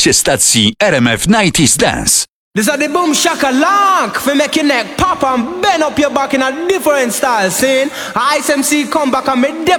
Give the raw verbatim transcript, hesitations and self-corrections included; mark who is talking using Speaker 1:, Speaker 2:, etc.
Speaker 1: serwisie stacji R M F dziewięćdziesiąt Dance.
Speaker 2: This are the boom shaka lock for make your neck pop and bend up your back in a different style. Scene Ice M C come back and me